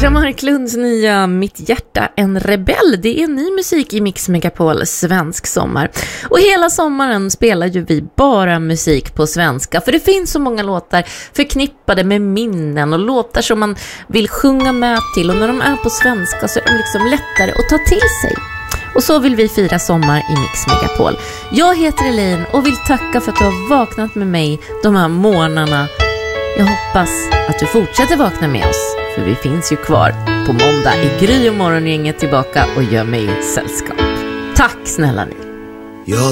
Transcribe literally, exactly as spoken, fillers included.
Petra Marklunds nya Mitt hjärta en rebell. Det är ny musik i Mix Megapol svensk sommar. Och hela sommaren spelar ju vi bara musik på svenska. För det finns så många låtar förknippade med minnen och låtar som man vill sjunga med till. Och när de är på svenska så är de liksom lättare att ta till sig. Och så vill vi fira sommar i Mix Megapol. Jag heter Elaine och vill tacka för att du har vaknat med mig de här månaderna. Jag hoppas att du fortsätter vakna med oss. För vi finns ju kvar på måndag i Gry och morgongänget tillbaka och gör mig sällskap. Tack snälla ni.